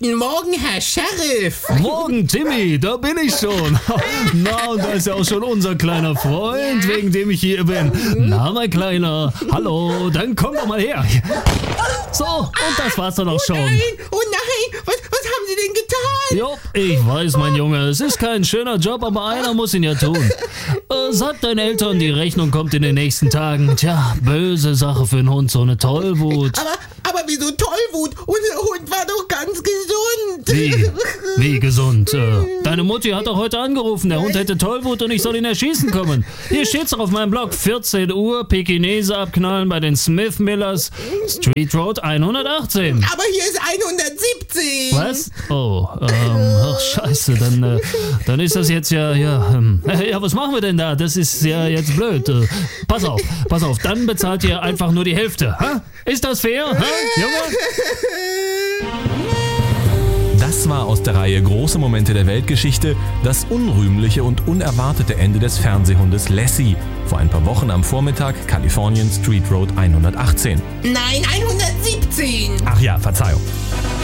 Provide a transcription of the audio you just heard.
Guten Morgen, Herr Sheriff. Morgen, Timmy, da bin ich schon. Na, und da ist ja auch schon unser kleiner Freund, wegen dem ich hier bin. Na, mein Kleiner, hallo, dann komm doch mal her. So, und das war's dann auch schon. Oh nein, was haben Sie denn getan? Jo, ich weiß, mein Junge, es ist kein schöner Job, aber einer muss ihn ja tun. Sag deinen Eltern, die Rechnung kommt in den nächsten Tagen. Tja, böse Sache für einen Hund, so eine Tollwut. Aber wieso Tollwut? Unser Hund war doch ganz gesund. Wie gesund? Deine Mutti hat doch heute angerufen, der Hund hätte Tollwut und ich soll ihn erschießen kommen. Hier steht's doch auf meinem Blog, 14 Uhr, Pekinese abknallen bei den Smith Millers, Street Road 118. Aber hier ist 117. Was? Oh, ach scheiße, dann ist das jetzt ja, was machen wir denn da? Das ist ja jetzt blöd. Pass auf, dann bezahlt ihr einfach nur die Hälfte. Ha? Ist das fair? Ha? Junge? Das war aus der Reihe Große Momente der Weltgeschichte das unrühmliche und unerwartete Ende des Fernsehhundes Lassie. Vor ein paar Wochen am Vormittag, Kalifornien, Street Road 118. Nein, 117. Ach ja, Verzeihung.